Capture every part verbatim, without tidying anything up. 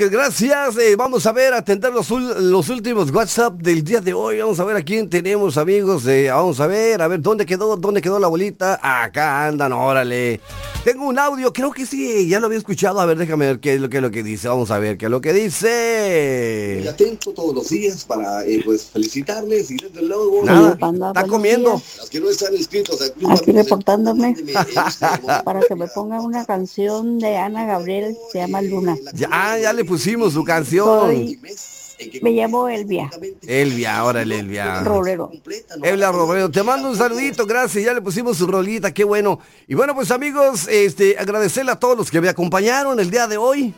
Gracias, eh, vamos a ver, atender los, los últimos WhatsApp del día de hoy. Vamos a ver a quién tenemos, amigos. Eh, vamos a ver, a ver, ¿dónde quedó? ¿Dónde quedó la bolita? Acá andan, órale. Tengo un audio, creo que sí, ya lo había escuchado. A ver, déjame ver qué es lo que, es lo que dice. Vamos a ver qué es lo que dice. Muy atento todos los días para eh, pues felicitarles y desde luego Nada, Panda, está buenos comiendo. días. las que no están inscritos al club. Aquí amigos, reportándome para para que me pongan una canción de Ana Gabriel, se llama Luna. Ya, ya le pusimos su canción. Soy, me llamo Elvia Elvia, órale, Elvia. Rolero. Elvia Robredo, te mando un saludito, gracias, ya le pusimos su rolita, qué bueno. Y bueno, pues amigos, este, agradecerle a todos los que me acompañaron el día de hoy.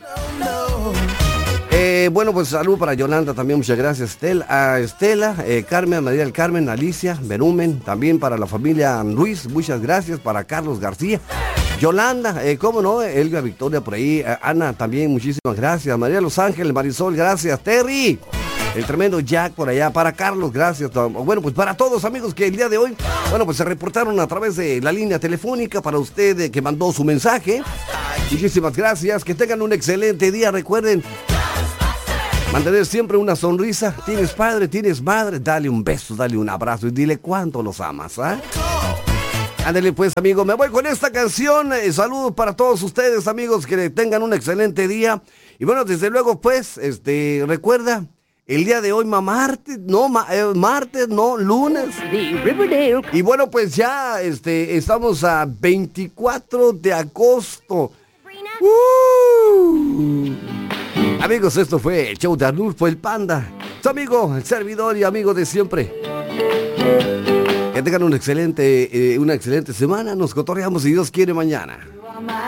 Eh, bueno, pues salud para Yolanda también, muchas gracias Estela, a Estela, eh, Carmen, María del Carmen, Alicia, Berumen, también para la familia Ruiz, muchas gracias, para Carlos García, Yolanda, eh, cómo no, Elvia Victoria por ahí, eh, Ana también, muchísimas gracias, María Los Ángeles, Marisol, gracias, Terry, el tremendo Jack por allá, para Carlos, gracias, bueno, pues para todos amigos que el día de hoy, bueno, pues se reportaron a través de la línea telefónica para usted eh, que mandó su mensaje, muchísimas gracias, que tengan un excelente día, recuerden, mantener siempre una sonrisa. Tienes padre, tienes madre, dale un beso, dale un abrazo y dile cuánto los amas, ¿ah? ¿eh? Ándale pues, amigo, me voy con esta canción. Eh, saludos para todos ustedes, amigos, que tengan un excelente día. Y bueno, desde luego, pues, este, recuerda, el día de hoy, ma martes, no, ma, eh, martes, no, lunes. Y bueno, pues ya, este, estamos a veinticuatro de agosto. Uh. Amigos, esto fue el show de Arnulfo el Panda, su amigo, el servidor y amigo de siempre. Que tengan un excelente, eh, una excelente semana. Nos cotorreamos si Dios quiere mañana.